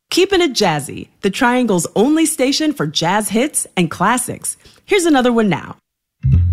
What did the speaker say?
Keeping it jazzy, the Triangle's only station for jazz hits and classics. Here's another one now.